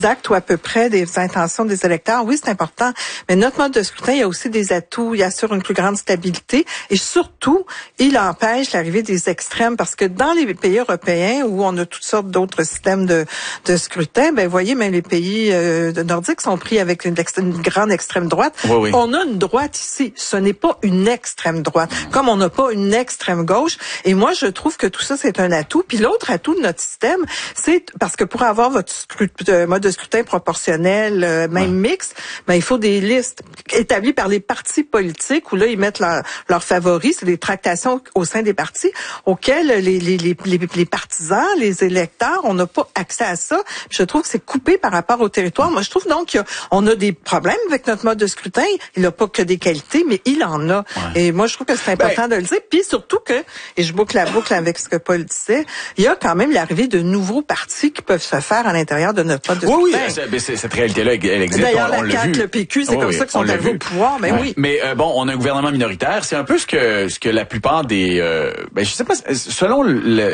exact ou à peu près des intentions des électeurs. Oui, c'est important. Mais notre mode de scrutin, il y a aussi des atouts. Il assure une plus grande stabilité et surtout, il empêche l'arrivée des extrêmes parce que dans les pays européens où on a toutes sortes d'autres systèmes de scrutin, ben voyez, même les pays nordiques sont pris avec une grande extrême droite. Oui. On a une droite ici. Ce n'est pas une extrême droite. Comme on n'a pas une extrême gauche. Et moi, je trouve que tout ça, c'est un atout. Puis l'autre atout de notre système, c'est parce que pour avoir votre mode de scrutin proportionnel, même mixte, ben il faut des listes établies par les partis politiques où là ils mettent leurs favoris, c'est des tractations au sein des partis auxquelles les partisans, les électeurs, on n'a pas accès à ça. Je trouve que c'est coupé par rapport au territoire. Moi, je trouve donc qu'on a des problèmes avec notre mode de scrutin. Il n'a pas que des qualités, mais il en a. Et moi, je trouve que c'est important de le dire. Puis surtout que, et je boucle la boucle avec ce que Paul disait, il y a quand même l'arrivée de nouveaux partis qui peuvent se faire à l'intérieur de notre mode de scrutin. Oui, cette réalité-là, elle existe. D'ailleurs, on la CAQ, le PQ, c'est comme ça qu'ils sont arrivés au pouvoir. Mais oui. Mais bon, on a un gouvernement minoritaire. C'est un peu ce que la plupart des... je sais pas, selon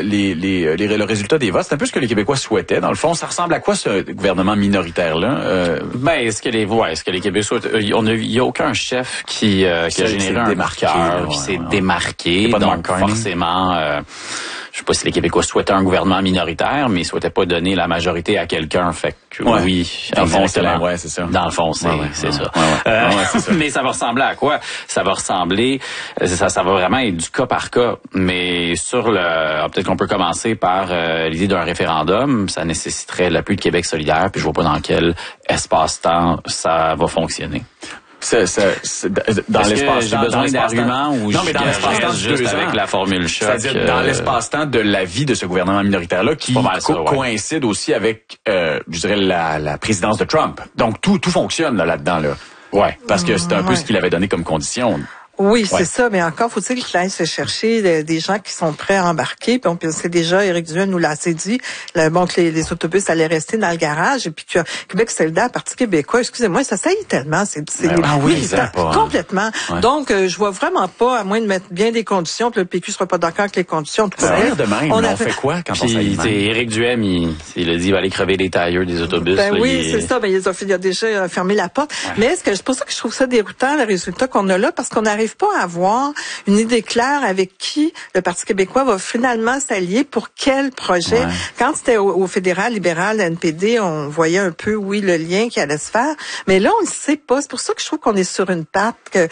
le résultat des votes, c'est un peu ce que les Québécois souhaitaient. Dans le fond, ça ressemble à quoi ce gouvernement minoritaire-là? Est-ce que les Québécois souhaitent... Il y a aucun chef qui a généré un marqueur, qui s'est démarqué. Donc, forcément... je sais pas si les Québécois souhaitaient un gouvernement minoritaire, mais ils souhaitaient pas donner la majorité à quelqu'un. Fait que oui, dans le fond, c'est ça. Dans le fond, c'est ça. Mais ça va ressembler à quoi? Ça va ressembler, ça va vraiment être du cas par cas. Mais peut-être qu'on peut commencer par l'idée d'un référendum. Ça nécessiterait l'appui de Québec solidaire, puis je vois pas dans quel espace-temps ça va fonctionner. Dans l'espace-temps, j'ai besoin d'arguments ou non, mais dans l'espace-temps juste avec la formule choc. C'est-à-dire dans l'espace-temps de la vie de ce gouvernement minoritaire-là qui coïncide aussi avec, je dirais, la présidence de Trump. Donc tout fonctionne là-dedans. Ouais, parce que c'est un peu ce qu'il avait donné comme condition. Oui, c'est ça, mais encore faut-il qu'il aille se chercher des gens qui sont prêts à embarquer. Puis on sait déjà, Éric Duhaime nous l'a assez dit, que les autobus allaient rester dans le garage et puis que Québec solidaire, Parti québécois, excusez-moi, ça saillit tellement, c'est complètement. Ouais. Donc, je vois vraiment pas, à moins de mettre bien des conditions, puis le PQ sera pas d'accord avec les conditions. Ça a l'air de même, on fait quoi quand on s'alimente? Éric Duhaime, il a dit, il va aller crever les tailleurs des autobus. C'est ça, il a déjà fermé la porte. Ouais. Mais c'est pour ça que je trouve ça déroutant, le résultat qu'on a là, parce qu'on arrive pas à avoir une idée claire avec qui le Parti québécois va finalement s'allier pour quel projet. Ouais. Quand c'était au fédéral, libéral, NPD, on voyait un peu, le lien qui allait se faire. Mais là, on ne sait pas. C'est pour ça que je trouve qu'on est sur une patte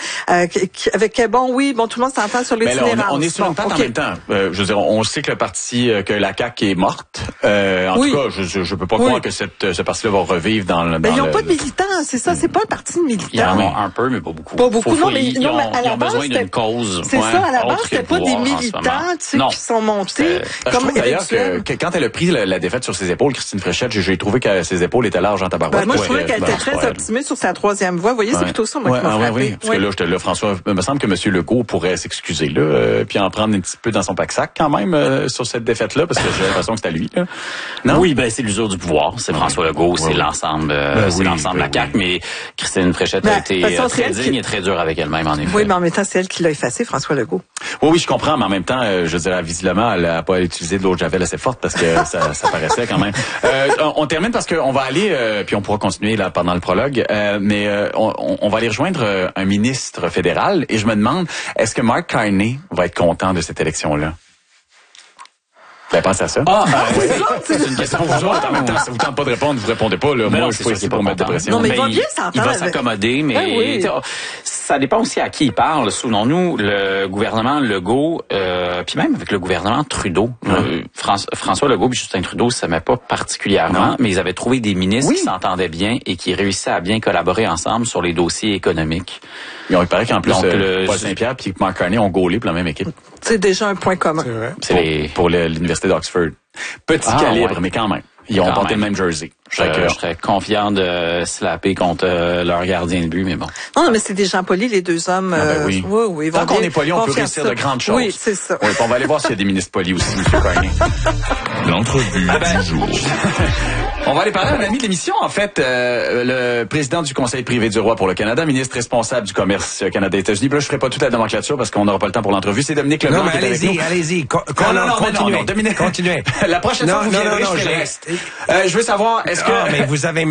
tout le monde s'entend sur l'itinérance. On est sur une patte en même temps. Je veux dire, on sait que que la CAQ est morte. En tout cas, je peux pas croire que ce parti-là va revivre dans ils n'ont pas de militants, c'est ça. C'est pas un parti de militants. Ils en ont un peu, mais pas beaucoup. Pas beaucoup, Ils ont besoin d'une cause. C'est ça, à la base, c'était pas des militants, qui sont montés. Je trouve d'ailleurs que quand elle a pris la défaite sur ses épaules, Christine Fréchette, j'ai trouvé que ses épaules étaient larges en tabarouette. Moi, je trouvais qu'elle était très optimiste sur sa troisième voie. Vous voyez, c'est plutôt ça, moi, qui m'a frappé. Oui, parce que là, François, il me semble que M. Legault pourrait s'excuser, puis en prendre un petit peu dans son pack-sac, quand même, sur cette défaite-là, parce que j'ai l'impression que c'est à lui, là. Non? Oui, c'est l'usure du pouvoir. C'est François Legault, c'est l'ensemble, de la CAQ, mais Christine Fréchette a été très digne et très dure avec elle-même, en effet. Oui, mais en même temps, c'est elle qui l'a effacé, François Legault. Oui, je comprends, mais en même temps, je dirais, visiblement, elle n'a pas utilisé de l'eau de javel assez forte parce que ça paraissait quand même. On termine parce qu'on va aller, puis on pourra continuer là pendant le prologue, mais on va aller rejoindre un ministre fédéral et je me demande, est-ce que Mark Carney va être content de cette élection-là? Vous avez pensé à ça? C'est une question pour vous autres. En même temps, si vous ne tentez pas de répondre, vous ne répondez pas. Là. Moi, je suis pas ici pour mettre de pression. Non, mais il va bien s'entendre. Il va s'accommoder, mais ça dépend aussi à qui il parle. Souvenons-nous, le gouvernement Legault, puis même avec le gouvernement Trudeau, François Legault et Justin Trudeau, ça m'est pas particulièrement, mais ils avaient trouvé des ministres qui s'entendaient bien et qui réussissaient à bien collaborer ensemble sur les dossiers économiques. Il paraît qu'en plus, Paul Saint-Pierre et Mark Carney ont gaulé pour la même équipe. C'est déjà un point commun. C'est vrai. Pour l'Université d'Oxford. Petit calibre, mais quand même. Ils ont porté le même jersey. Je serais confiant de slapper contre leur gardien de but, mais bon. Non, mais c'est des gens polis, les deux hommes. Oui. Tant qu'on est poli, on peut réussir de grandes choses. Oui, c'est ça. On va aller voir s'il y a des ministres polis aussi, M. Carney. L'entrevue du jour. On va aller parler à un ami de l'émission, en fait, le président du Conseil privé du roi pour le Canada, ministre responsable du commerce Canada-États-Unis. Là, je ferai pas toute la nomatulature parce qu'on n'aura pas le temps pour l'entrevue. C'est Dominique Leblanc. Non, mais allez-y. Non, Dominique. Continuez. La prochaine fois, vous viendrez, je reste. Je veux savoir, est-ce que... mais vous avez